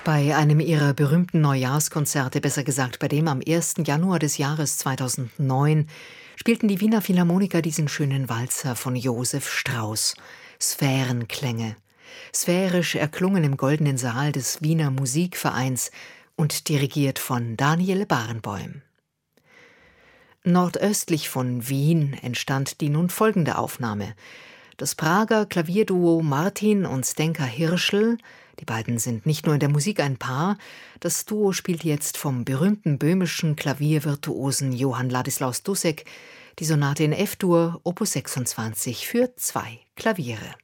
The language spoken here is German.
Bei einem ihrer berühmten Neujahrskonzerte, besser gesagt bei dem am 1. Januar des Jahres 2009, spielten die Wiener Philharmoniker diesen schönen Walzer von Josef Strauss. Sphärenklänge. Sphärisch erklungen im Goldenen Saal des Wiener Musikvereins und dirigiert von Daniel Barenboim. Nordöstlich von Wien entstand die nun folgende Aufnahme. Das Prager Klavierduo Martin und Zdenka Hirschl, die beiden sind nicht nur in der Musik ein Paar, das Duo spielt jetzt vom berühmten böhmischen Klaviervirtuosen Johann Ladislaus Dussek die Sonate in F-Dur, Opus 26 für 2 Klaviere.